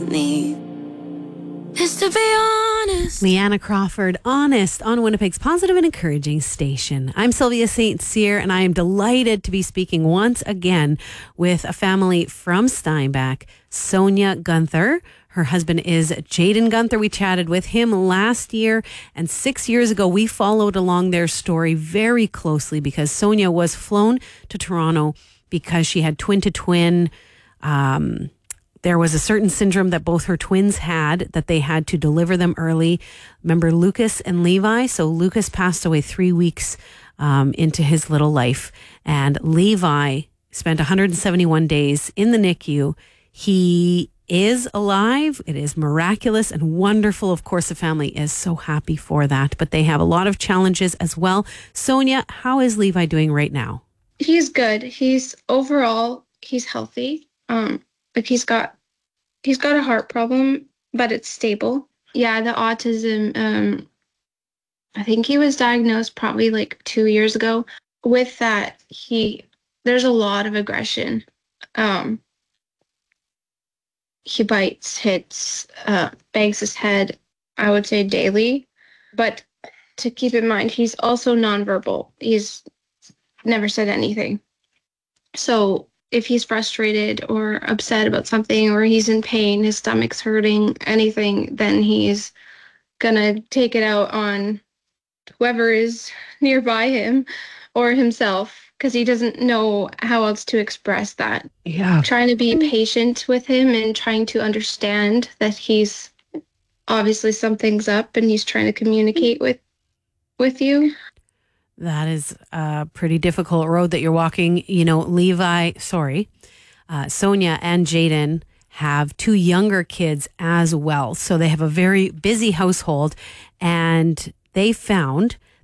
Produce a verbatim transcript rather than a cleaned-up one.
need is to be honest. Leanna Crawford, Honest, on Winnipeg's positive and encouraging station. I'm Sylvia Saint Cyr, and I am delighted to be speaking once again with a family from Steinbach, Sonia Gunther. Her husband is Jaden Gunther. We chatted with him last year, and six years ago, we followed along their story very closely because Sonia was flown to Toronto because she had twin-to-twin um There was a certain syndrome that both her twins had, that they had to deliver them early. Remember Lucas and Levi? So Lucas passed away three weeks um, into his little life. And Levi spent one hundred seventy-one days in the N I C U. He is alive. It is miraculous and wonderful. Of course, the family is so happy for that. But they have a lot of challenges as well. Sonia, how is Levi doing right now? He's good. He's overall, he's healthy. Um, Like he's got, he's got a heart problem, but it's stable. Yeah, the autism, um, I think he was diagnosed probably like two years ago. With that, he, there's a lot of aggression. Um, he bites, hits, uh, bangs his head, I would say daily. But to keep in mind, he's also nonverbal. He's never said anything. So if he's frustrated or upset about something, or he's in pain, his stomach's hurting, anything, then he's gonna take it out on whoever is nearby him or himself, because he doesn't know how else to express that. Yeah. Trying to be patient with him and trying to understand that he's obviously something's up and he's trying to communicate with with you. That is a pretty difficult road that you're walking. You know, Levi, sorry, uh, Sonia and Jaden have two younger kids as well. So they have a very busy household, and they found